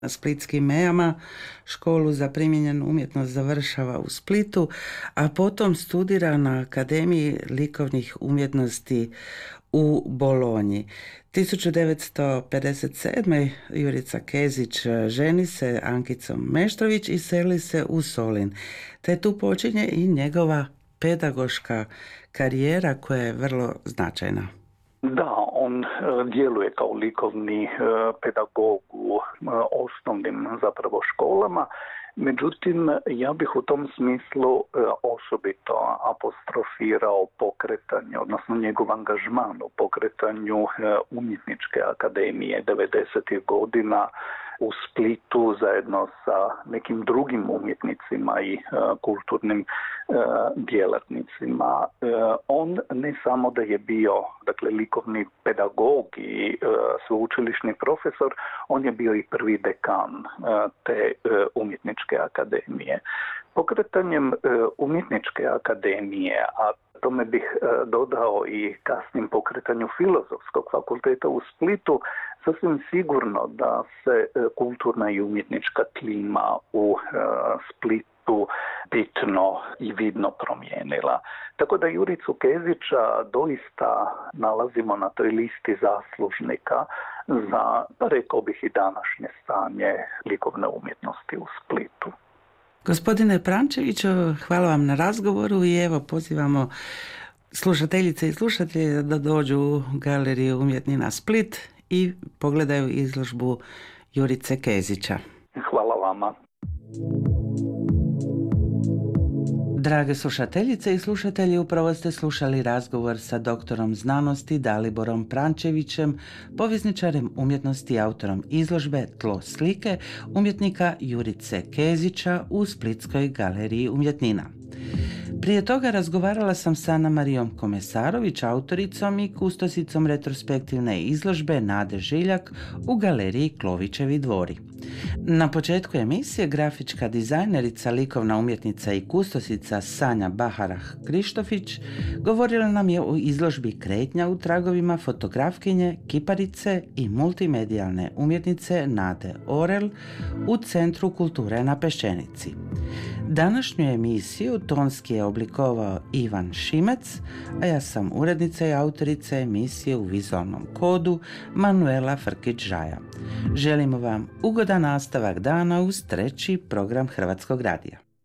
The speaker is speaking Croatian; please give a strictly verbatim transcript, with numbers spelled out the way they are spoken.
na splitskim mejama, školu za primijenjenu umjetnost završava u Splitu, a potom studira na Akademiji likovnih umjetnosti u Bolonji. tisuću devetsto pedeset sedme. Jurica Kezić ženi se Ankicom Meštrović i seli se u Solin, te tu počinje i njegova pedagoška karijera koja je vrlo značajna. Da, on djeluje kao likovni pedagog u osnovnim zapravo školama. Međutim, ja bih u tom smislu osobito apostrofirao pokretanje, odnosno njegov angažman u pokretanju umjetničke akademije devedesetih godina u Splitu zajedno sa nekim drugim umjetnicima i uh, kulturnim uh, djelatnicima. Uh, on ne samo da je bio dakle, likovni pedagog i uh, sveučilišni profesor, on je bio i prvi dekan uh, te uh, umjetničke akademije. Pokretanjem uh, umjetničke akademije, a tome bih uh, dodao i kasnim pokretanju Filozofskog fakulteta u Splitu, sasvim sigurno da se kulturna i umjetnička klima u e, Splitu bitno i vidno promijenila. Tako da Juricu Kezića doista nalazimo na toj listi zaslužnika za, pa rekao bih i današnje stanje likovne umjetnosti u Splitu. Gospodine Prančeviću, hvala vam na razgovoru i evo pozivamo slušateljice i slušatelje da dođu u Galeriju umjetnina Split i pogledaju izložbu Jurice Kezića. Hvala vama. Drage slušateljice i slušatelji, upravo ste slušali razgovor sa doktorom znanosti Daliborom Prančevićem, povjesničarem umjetnosti i autorom izložbe Tlo slike umjetnika Jurice Kezića u Splitskoj galeriji umjetnina. Prije toga razgovarala sam sa Ana Marijom Komesarović, autoricom i kustosicom retrospektivne izložbe Nade Žiljak u galeriji Klovićevi dvori. Na početku emisije grafička dizajnerica, likovna umjetnica i kustosica Sanja Baharah-Krištofić govorila nam je o izložbi Kretnja u tragovima fotografkinje, kiparice i multimedijalne umjetnice Nade Orel u Centru kulture na Peščenici. Današnju emisiju tonski je oblikovao Ivan Šimec, a ja sam urednica i autorica emisije u vizualnom kodu Manuela Frkić-Žaja. Želimo vam ugodan nastavak dana uz treći program Hrvatskog radija.